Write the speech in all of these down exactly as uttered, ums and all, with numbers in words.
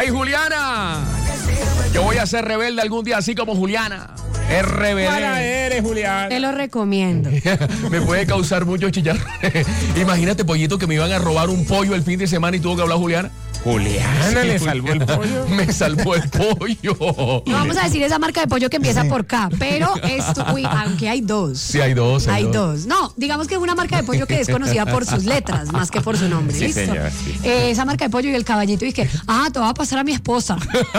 ¡Ay, Juliana! Yo voy a ser rebelde algún día así como Juliana. Es rebelde. ¿Cuál eres, Julián? Te lo recomiendo. Me puede causar muchos chicharrones. Imagínate, pollito, que me iban a robar un pollo el fin de semana y tuvo que hablar Juliana. Juliana Sí, le salvó el pollo. Me salvó el pollo. No vamos a decir esa marca de pollo que empieza por K, pero esto, uy, aunque hay dos. Sí, hay dos. Hay dos. No, digamos que es una marca de pollo que es conocida por sus letras, más que por su nombre. Sí, ¿Listo? señor, sí. Eh, esa marca de pollo y el caballito, y es que, ah, te va a pasar a mi esposa.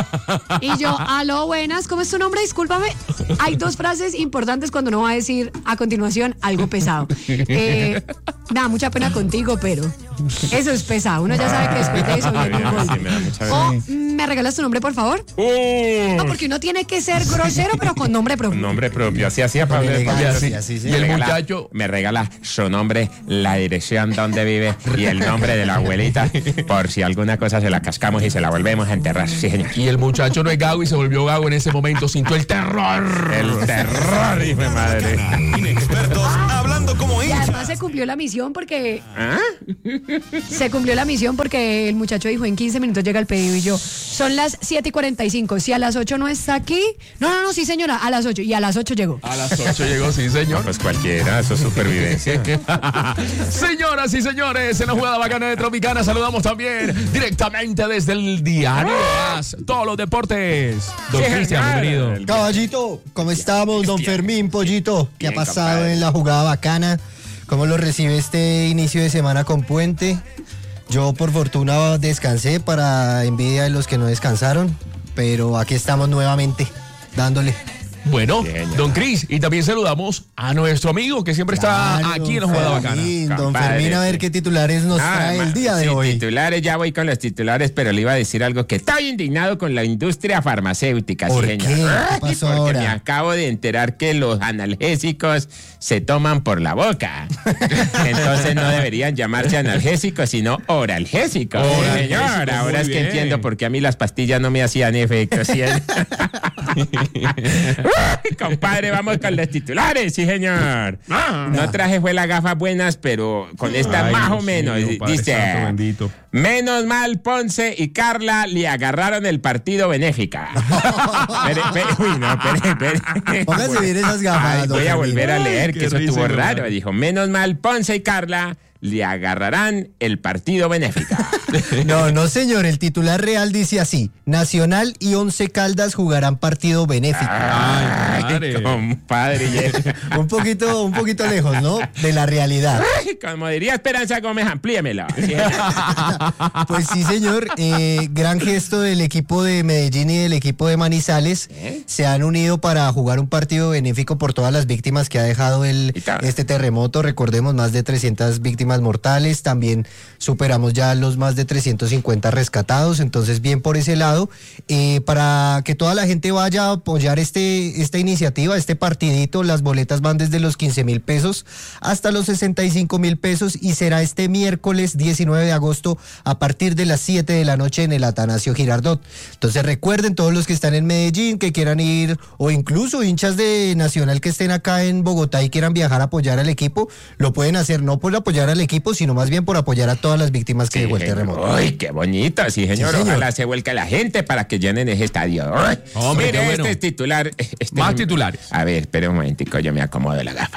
Y yo, aló, buenas, ¿cómo es tu nombre? Discúlpame. Hay dos frases importantes cuando uno va a decir a continuación algo pesado. Eh, me da mucha pena contigo, pero eso es pesado. Uno ya sabe que después de eso viene un Sí, golpe. me da mucha O, pena. ¿me regalas tu nombre, por favor? Uh, No, porque uno tiene que ser grosero, pero con nombre propio. nombre propio. Así hacía Pablo de elegancia, Pablo. sí, así, sí. Y el Me regala- muchacho- me regala su nombre, la dirección donde vive y el nombre de la abuelita, por si alguna cosa se la cascamos y se la volvemos a enterrar. Sí, señor. Y el muchacho no es gago y se volvió gago en ese momento. Sintió el terror. El terror, hijo de madre. Inexpertos hablando como Y hinchas. además se cumplió la misión porque ¿Ah? se cumplió la misión porque el muchacho dijo en quince minutos llega el pedido y yo, son las siete y cuarenta y cinco, si a las ocho no está aquí, no, no, no, sí señora, a las ocho, y a las ocho llegó. A las ocho llegó, sí, señor. Pues cualquiera, eso es supervivencia. Señoras y señores, en la jugada bacana de Tropicana saludamos también directamente desde el diario As, todos los deportes. Don Sí, Cristian, señor. bienvenido. Caballito, ¿cómo estamos, don Fermín Pollito? ¿Qué ha Bien, pasado compadre. en la jugada bacana? ¿Cómo lo recibe este inicio de semana con puente? Yo por fortuna descansé para envidia de los que no descansaron, pero aquí estamos nuevamente, dándole. Bueno, Bien, ya. don Cris, y también saludamos a nuestro amigo que siempre está Claro, aquí en la don jugada bacana. Fermín, don Compadre, Fermín, a ver sí. qué titulares nos Ah, trae el ma- día de sí, hoy. Titulares, ya voy con los titulares, pero le iba a decir algo que estoy indignado con la industria farmacéutica, ¿Por sí, qué? señor. ¿Qué Ay, pasó porque ahora? me acabo de enterar que los analgésicos se toman por la boca. Entonces no deberían llamarse analgésicos, sino oralgésicos. Sí, Oralgésicos, señor, ahora muy es que bien. entiendo por qué a mí las pastillas no me hacían efecto. ¿Sí? Ay, compadre, vamos con los titulares, sí, señor. No traje fue las gafas buenas, pero con esta Ay, más o Dios menos. mío, Padre Dice, Santo bendito. menos mal Ponce y Carla le agarraron el partido benéfica. Espere, espere, uy, no, espere, espere. Póngase bien esas gafas, Ay, don voy a Fermín. volver a leer, Ay, que qué eso risa, estuvo ¿verdad? raro. Dijo, menos mal Ponce y Carla le agarrarán el partido benéfica. No, no señor, el titular real dice así, Nacional y Once Caldas jugarán partido benéfico. Ay, madre. Compadre. y- Un poquito, un poquito lejos, ¿no? De la realidad. Ay, como diría Esperanza Gómez, amplíemelo. Sí. Pues sí, señor. eh, gran gesto del equipo de Medellín y del equipo de Manizales. ¿Eh? Se han unido para jugar un partido benéfico por todas las víctimas que ha dejado el, Y tal. este terremoto. Recordemos, más de trescientas víctimas mortales. También superamos ya los más de trescientos cincuenta rescatados. Entonces, bien por ese lado. Eh, para que toda la gente vaya a apoyar este, esta iniciativa, este partidito, las boletas van desde los quince mil pesos hasta los sesenta y cinco mil pesos y será este miércoles diecinueve de agosto a partir de las siete de la noche en el Atanasio Girardot. Entonces recuerden, todos los que están en Medellín, que quieran ir, o incluso hinchas de Nacional que estén acá en Bogotá y quieran viajar a apoyar al equipo, lo pueden hacer no por apoyar al equipo, sino más bien por apoyar a todas las víctimas que Sí, dejó el señor. terremoto. Ay, qué bonito, sí, señor. Sí, señor. Ojalá se vuelque la gente para que llenen ese estadio. Ay, Hombre, mire, qué bueno. este es titular. este- Más titulares. A ver, espera un momentico, yo me acomodo las gafas.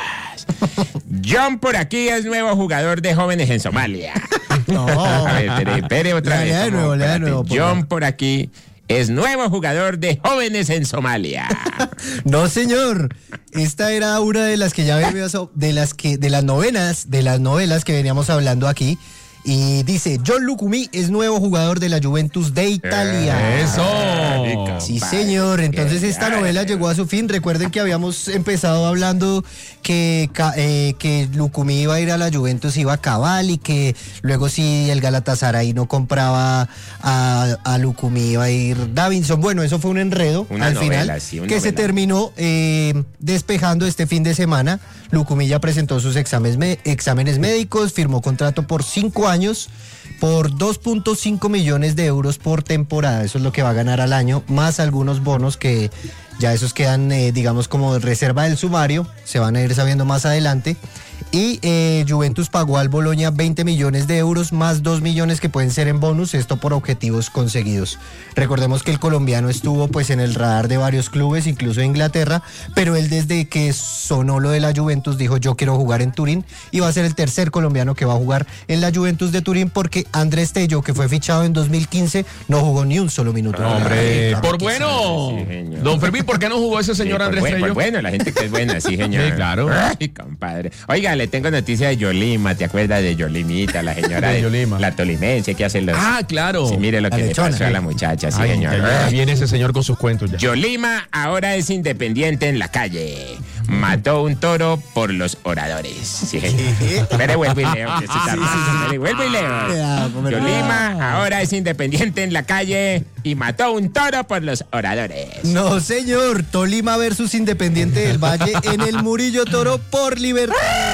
John por aquí es nuevo jugador de jóvenes en Somalia. No. A ver, espere, espere otra Lea vez. de como, nuevo, lea de espérate. nuevo, por John favor. por aquí es nuevo jugador de jóvenes en Somalia. No, señor. Esta era una de las que ya veníamos, de las que, de las novenas, de las novelas que veníamos hablando aquí. Y dice, John Lucumí es nuevo jugador de la Juventus de Italia. Eso. Sí, señor. Entonces esta novela llegó a su fin. Recuerden que habíamos empezado hablando que, ca- eh, que Lucumí iba a ir a la Juventus, iba a cabal, y que luego si el Galatasaray no compraba a, a Lucumí iba a ir Davinson. Bueno, eso fue un enredo Una al novela, final sí, una que se novela. terminó eh, despejando este fin de semana. Lucumí ya presentó sus exámenes, me- exámenes médicos, firmó contrato por cinco años por dos punto cinco millones de euros por temporada. Eso es lo que va a ganar al año, más algunos bonos que ya esos quedan, eh, digamos, como reserva del sumario, se van a ir sabiendo más adelante. Y eh, Juventus pagó al Boloña veinte millones de euros más dos millones que pueden ser en bonus, esto por objetivos conseguidos. Recordemos que el colombiano estuvo pues en el radar de varios clubes, incluso en Inglaterra, pero él desde que sonó lo de la Juventus dijo yo quiero jugar en Turín y va a ser el tercer colombiano que va a jugar en la Juventus de Turín porque Andrés Tello, que fue fichado en dos mil quince, no jugó ni un solo minuto. No, hombre, Claro por que bueno. Sí, señor. Don Fermín, ¿por qué no jugó ese señor Sí, Andrés pues, Tello? pues bueno, la gente que es buena, sí, señor. Sí, claro. Ay, compadre. Oiga, le tengo noticia de Yolima, ¿te acuerdas de Yolimita, la señora De de, Yolima. la tolimense que hace los... Ah, claro. Sí, mire lo La que le lechona. pasó a la muchacha, sí, Ay, señor. ya, ya viene ese señor con sus cuentos ya. Yolima ahora es independiente en la calle. Mató un toro por los oradores. Sí, señor. Pero vuelvo y leo. Que esto está mal. Pero vuelvo y leo. Cuidado, comer- Yolima ahora es independiente en la calle y mató un toro por los oradores. No, señor. Tolima versus Independiente del Valle en el Murillo Toro por libertad.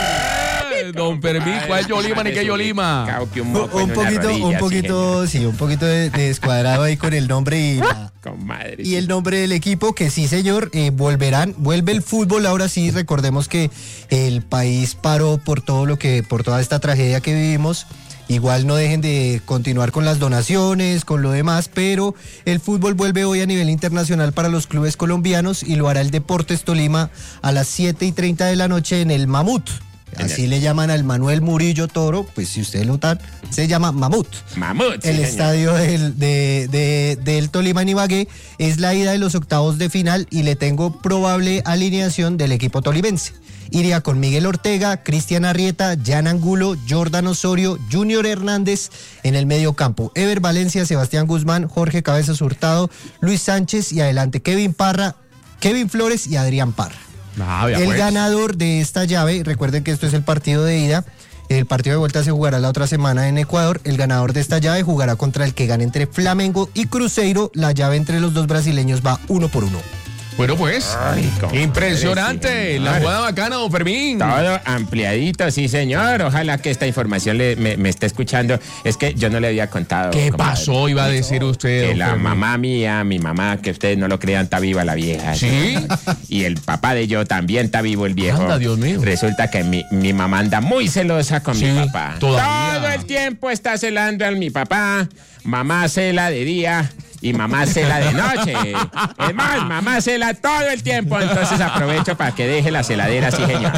Eh, Don Fermín, ¿cuál Yolima ni qué Yolima? Cao que un Un, moco en un una poquito, rodilla, un sí, poquito, sí, un poquito de, de descuadrado ahí con el nombre y, la- señor. Comadre, y sí. el nombre del equipo, que sí, señor, eh, volverán, vuelve el fútbol ahora sí. Recordemos que el país paró por todo lo que, por toda esta tragedia que vivimos. Igual no dejen de continuar con las donaciones, con lo demás, pero el fútbol vuelve hoy a nivel internacional para los clubes colombianos y lo hará el Deportes Tolima a las siete y treinta de la noche en el Mamut. Así le llaman al Manuel Murillo Toro, pues si ustedes lo notan, se llama Mamut. Mamut, sí, El señor. estadio del, de, de- del Tolima en Ibagué es la ida de los octavos de final y le tengo probable alineación del equipo tolimense. Iría con Miguel Ortega, Cristian Arrieta, Jan Angulo, Jordan Osorio, Junior Hernández en el medio campo, Ever Valencia, Sebastián Guzmán, Jorge Cabezas Hurtado, Luis Sánchez y adelante Kevin Parra, Kevin Flores y Adrián Parra. Ah, ya El pues. ganador de esta llave, recuerden que esto es el partido de ida, el partido de vuelta se jugará la otra semana en Ecuador. El ganador de esta llave jugará contra el que gane entre Flamengo y Cruzeiro. La llave entre los dos brasileños va uno por uno. Bueno, pues, Ay, compadre, impresionante. sí, La señor. jugada bacana, Don Fermín. Todo ampliadito, sí, señor. Ojalá que esta información le, me, me esté escuchando. Es que yo no le había contado. ¿Qué comadre. pasó? Iba a decir usted. Que Don la Fermín. mamá mía, mi mamá, que ustedes no lo crean, está viva la vieja. ¿Sí? Y el papá de yo también está vivo el viejo. Anda, Dios mío. Resulta que mi, mi mamá anda muy celosa con Sí, mi papá. todavía. Todo el tiempo está celando a mi papá. Mamá cela de día y mamá cela de noche. Es más, mamá cela todo el tiempo. Entonces aprovecho para que deje la celadera, sí, señor.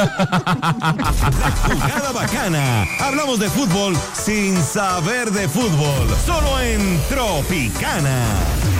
Jugada bacana. Hablamos de fútbol sin saber de fútbol. Solo en Tropicana.